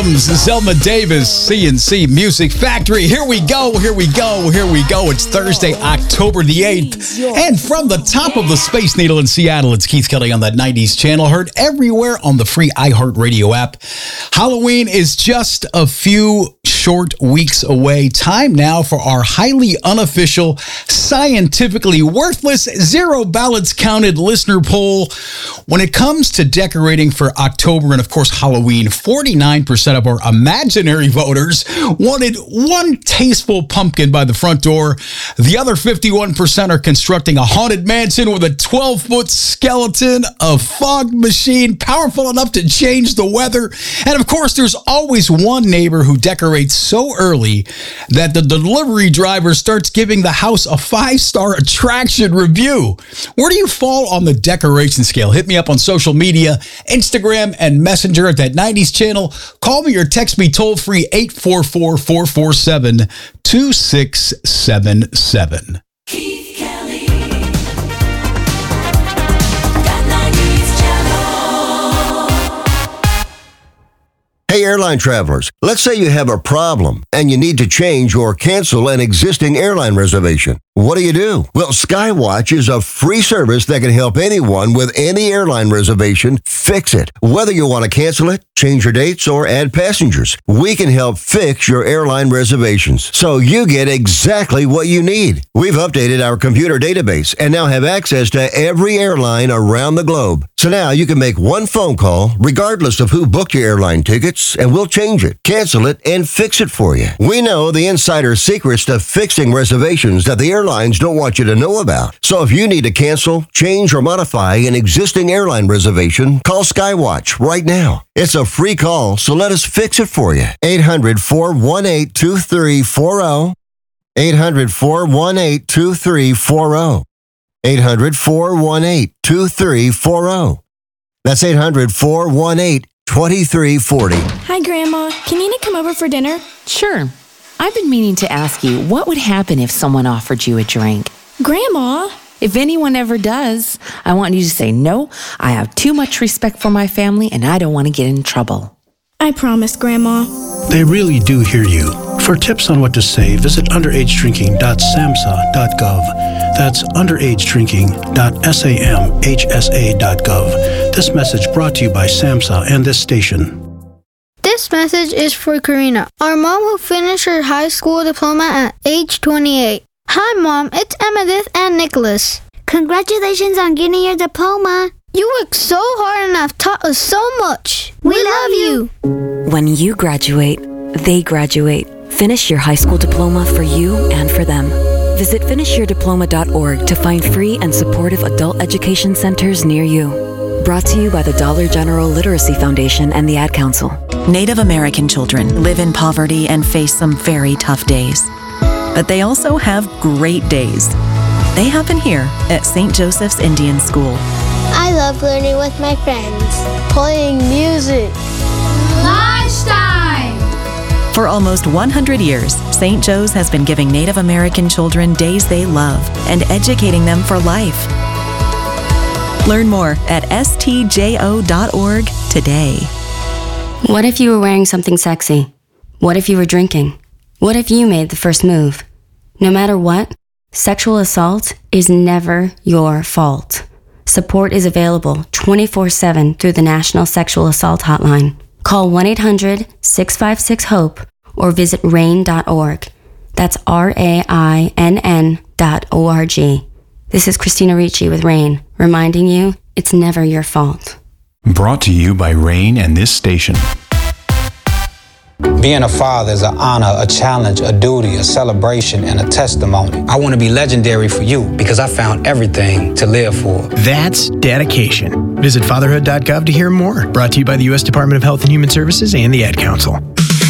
Zelma Davis, CNC Music Factory. Here we go. It's Thursday, October the 8th. And from the top of the Space Needle in Seattle, it's Keith Kelly on that 90s channel. Heard everywhere on the free iHeartRadio app. Halloween is just a few short weeks away. Time now for our highly unofficial, scientifically worthless, zero ballots counted listener poll. When it comes to decorating for October and, of course, Halloween, 49% of our imaginary voters wanted one tasteful pumpkin by the front door. The other 51% are constructing a haunted mansion with a 12-foot skeleton, a fog machine powerful enough to change the weather. And, of course, there's always one neighbor who decorates so early that the delivery driver starts giving the house a 5-star attraction review. Where do you fall on the decoration scale? Hit me up on social media, Instagram and Messenger at that 90s channel. Call me or text me toll free 844-447-2677. Keith Kelly. That 90s channel. Hey, airline travelers, let's say you have a problem and you need to change or cancel an existing airline reservation. What do? Well, Skywatch is a free service that can help anyone with any airline reservation fix it. Whether you want to cancel it, change your dates, or add passengers, we can help fix your airline reservations so you get exactly what you need. We've updated our computer database and now have access to every airline around the globe. So now you can make one phone call regardless of who booked your airline tickets, and we'll change it, cancel it, and fix it for you. We know the insider secrets to fixing reservations that the airlines don't want you to know about. So if you need to cancel, change, or modify an existing airline reservation, call Skywatch right now. It's a free call, so let us fix it for you. 800-418-2340. 800-418-2340. 800-418-2340. That's 800-418-2340. Hi, Grandma. Can Nina come over for dinner? Sure. I've been meaning to ask you, what would happen if someone offered you a drink? Grandma? If anyone ever does, I want you to say, no, I have too much respect for my family and I don't want to get in trouble. I promise, Grandma. They really do hear you. For tips on what to say, visit underagedrinking.samhsa.gov. That's underagedrinking.samhsa.gov. This message brought to you by SAMHSA and this station. This message is for Karina, our mom who finished her high school diploma at age 28. Hi, Mom. It's Emmettith and Nicholas. Congratulations on getting your diploma. You worked so hard and have taught us so much. We love you. When you graduate, they graduate. Finish your high school diploma for you and for them. Visit finishyourdiploma.org to find free and supportive adult education centers near you. Brought to you by the Dollar General Literacy Foundation and the Ad Council. Native American children live in poverty and face some very tough days. But they also have great days. They happen here at St. Joseph's Indian School. I love learning with my friends. Playing music. Lunchtime! For almost 100 years, St. Joe's has been giving Native American children days they love and educating them for life. Learn more at stjo.org today. What if you were wearing something sexy? What if you were drinking? What if you made the first move? No matter what, sexual assault is never your fault. Support is available 24/7 through the National Sexual Assault Hotline. Call 1-800-656-HOPE or visit RAINN.org. That's RAINN.org. This is Christina Ricci with RAINN, reminding you it's never your fault. Brought to you by RAINN and this station. Being a father is an honor, a challenge, a duty, a celebration, and a testimony. I want to be legendary for you because I found everything to live for. That's dedication. Visit fatherhood.gov to hear more. Brought to you by the U.S. Department of Health and Human Services and the Ad Council.